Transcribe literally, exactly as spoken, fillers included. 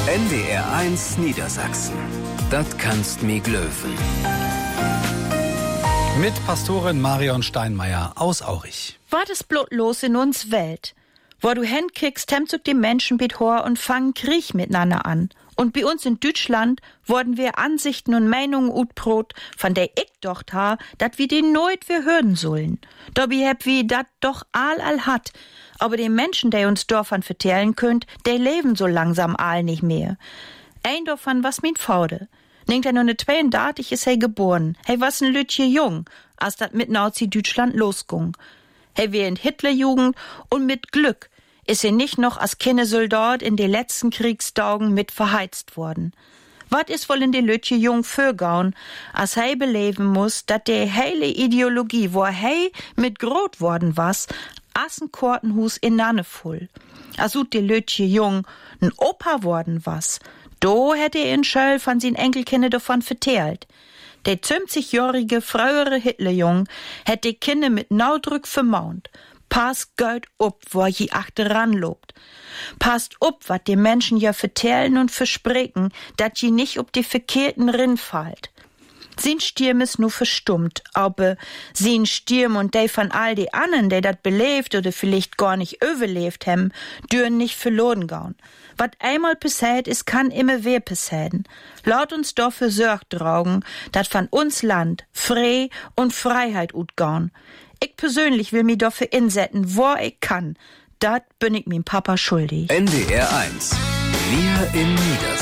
N D R eins Niedersachsen. Das kannst mi glöwen. Mit Pastorin Marion Steinmeier aus Aurich. Was ist bloß los in uns Welt? Wo du hinkickst, hemmt die Menschen mit Hor und fangen Krieg miteinander an. Und bei uns in Deutschland wurden wir Ansichten und Meinungen utbrot, von der ich doch ha, dat wir den nooit wir hören sollen. Dabei heb wir dat doch all all hat. Aber die Menschen, die uns davon vertellen könnt, die leben so langsam all nicht mehr. Ein davon was min Faude. Denkt er nur ne zweiunddreißig ist er geboren. Hey, was ein Lütje jung, als dat mit Nazi Deutschland losging. Hey, wir in Hitlerjugend und mit Glück ist er nicht noch als Kindesoldat in de letzten Kriegstagen mit verheizt worden. Wat is wohl in de Lütje jung vorgaun, als hei beleben muss, dat de heile Ideologie, wo hei mit grot worden was, as ein Kortenhus in Nanne voll. Als ut de Lütje jung n Opa worden was, do hätte er in Schöll von sin Enkelkinder davon vertellt. Der zwanzigjährige frühere Hitlerjung hätte die Kinder mit Naudrück vermaunt. Pass gut up, wo je achteran lobt. Passt up, wat die Menschen ja vertellen und versprechen, dat je nicht ob die verkehrten Rinn fallt. Sin Stirm ist nur verstummt, aber sin Stirm und de von all die anderen, die dat belebt oder vielleicht gar nicht überlebt hem, dürren nicht verloren gaun. Wat einmal passiert ist, kann immer wer passieren. Laut uns dafür Sorg draugen, dat von uns Land frei und Freiheit utgaun. Ich persönlich will mich dafür insetzen, wo ich kann. Dat bin ich min Papa schuldig. N D R eins. Wir in Niedersachsen.